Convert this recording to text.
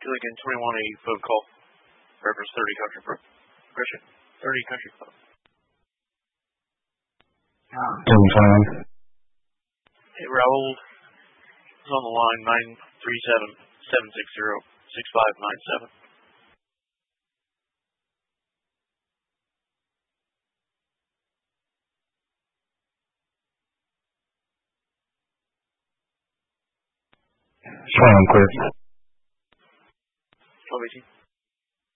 Gilligan 2180 phone call. Reference 30 Country Progression. 30 Country Club. 1021. Hey, Raoul is on the line, 937-760-6597. Slam clear. 1218.